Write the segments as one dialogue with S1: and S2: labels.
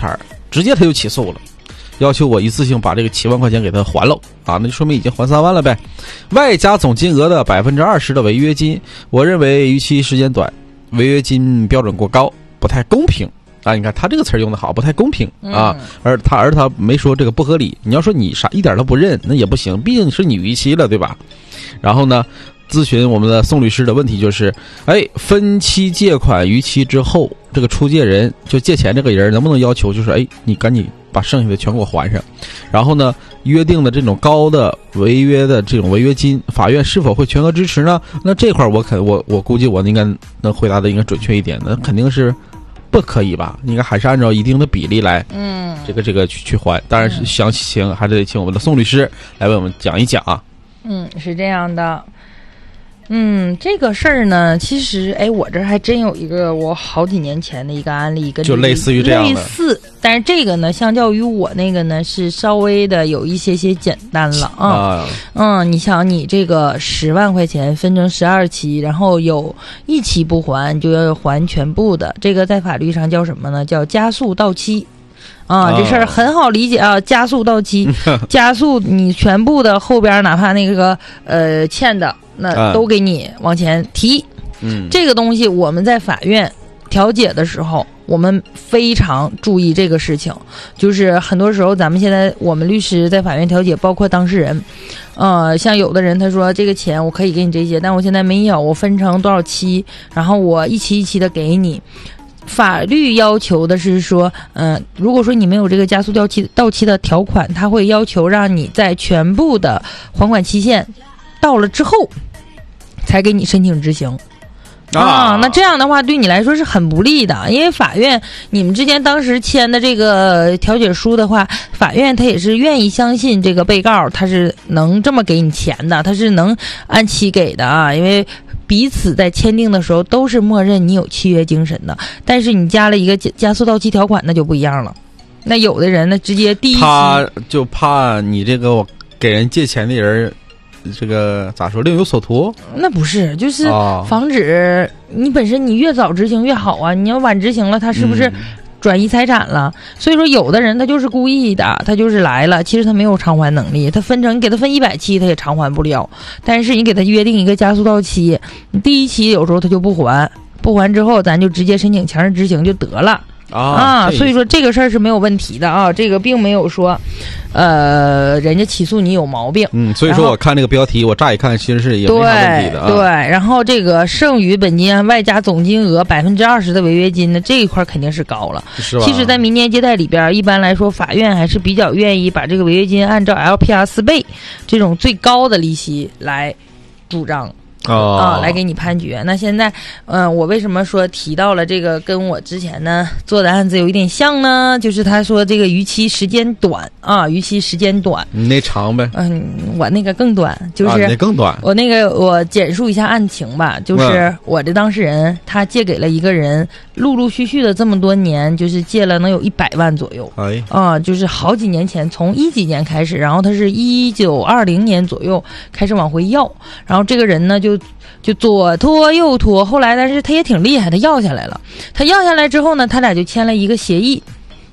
S1: 茬，直接他就起诉了，要求我一次性把这个7万块钱给他还了啊，那就说明已经还3万了呗，外加总金额的20%的违约金。我认为逾期时间短，违约金标准过高，不太公平啊！你看他这个词用的好，不太公平啊，而他没说这个不合理。你要说你啥一点都不认，那也不行，毕竟是你逾期了，对吧？然后呢，咨询我们的宋律师的问题就是，分期借款逾期之后，这个出借人就借钱这个人能不能要求就是，你赶紧把剩下的全给我还上？然后呢，约定的这种高的违约的这种违约金，法院是否会全额支持呢？那这块我估计我应该能回答的应该准确一点，那肯定是不可以吧？应该还是按照一定的比例来，这个去还。当然是详情还是得请我们的宋律师来为我们讲一讲啊。
S2: 是这样的。这个事儿呢，其实我这还真有一个我好几年前的一个案例，跟
S1: 就类似于这样的，
S2: 类似，但是这个呢，相较于我那个呢，是稍微的有一些简单了啊。你想，你这个10万块钱分成12期，然后有一期不还，就要还全部的，这个在法律上叫什么呢？叫加速到期。这事儿很好理解啊，加速到期，加速你全部的后边哪怕那个欠的那都给你往前提。这个东西我们在法院调解的时候，我们非常注意这个事情，就是很多时候咱们现在我们律师在法院调解，包括当事人，像有的人他说这个钱我可以给你这些，但我现在没有，我分成多少期，然后我一期一期的给你。法律要求的是说，如果说你没有这个加速到期的条款，他会要求让你在全部的还款期限到了之后，才给你申请执行。那这样的话对你来说是很不利的，因为法院你们之间当时签的这个调解书的话，法院他也是愿意相信这个被告他是能这么给你钱的，他是能按期给的啊，因为彼此在签订的时候都是默认你有契约精神的，但是你加了一个加速到期条款，那就不一样了。那有的人呢，直接第一期
S1: 他就怕你这个给人借钱的人，这个咋说另有所图？那
S2: 不是，就是防止你本身你越早执行越好啊。你要晚执行了，他是不是转移财产了？所以说有的人他就是故意的，他就是来了，其实他没有偿还能力，他你给他分100期他也偿还不了，但是你给他约定一个加速到期，你第一期有时候他就不还之后咱就直接申请强制执行就得了。所以说这个事儿是没有问题的啊，这个并没有说，人家起诉你有毛病。
S1: 所以说我看这个标题，我乍一看其实是也没啥问题的啊。
S2: 对，然后这个剩余本金外加总金额20%的违约金呢，这一块肯定是高了。
S1: 是吧？
S2: 其实，在民间借贷里边，一般来说，法院还是比较愿意把这个违约金按照 LPR 4倍这种最高的利息来主张。来给你判决。那现在我为什么说提到了这个跟我之前呢做的案子有一点像呢？就是他说这个逾期时间短逾期时间短，
S1: 你那长呗。
S2: 我那个更短，就是
S1: 你那更短。
S2: 我简述一下案情吧，就是我这当事人他借给了一个人，陆陆续续的这么多年，就是借了能有100万左右。就是好几年前，从10几年开始，然后他是1920年左右开始往回要，然后这个人呢就左拖右拖，后来但是他也挺厉害，他要下来了。他要下来之后呢，他俩就签了一个协议，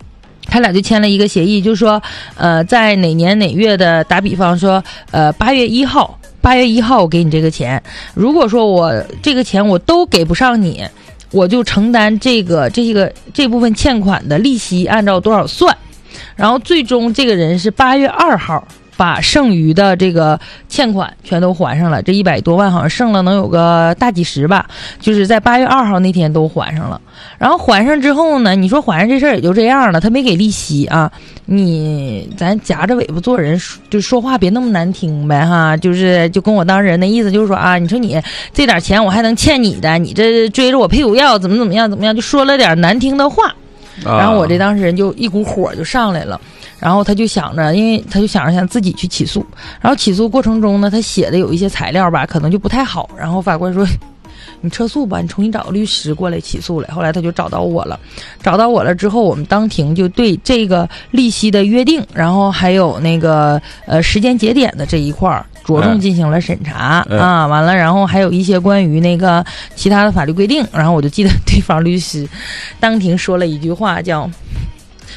S2: 就是说在哪年哪月的，打比方说8月1号我给你这个钱，如果说我这个钱我都给不上你，我就承担这部分欠款的利息按照多少算。然后最终这个人是8月2号把剩余的这个欠款全都还上了，这100多万好像剩了能有个大几十吧，就是在8月2号那天都还上了。然后还上之后呢，你说还上这事儿也就这样了，他没给利息啊，咱夹着尾巴做人，就说话别那么难听呗哈，就跟我当人的意思就是说你说你这点钱我还能欠你的，你这追着我屁股要怎么样，就说了点难听的话。然后我这当事人就一股火就上来了，然后他就想着想自己去起诉，然后起诉过程中呢，他写的有一些材料吧，可能就不太好，然后法官说你撤诉吧，你重新找个律师过来起诉来。后来他就找到我了之后，我们当庭就对这个利息的约定，然后还有那个时间节点的这一块着重进行了审查完了，然后还有一些关于那个其他的法律规定，然后我就记得对方律师当庭说了一句话，叫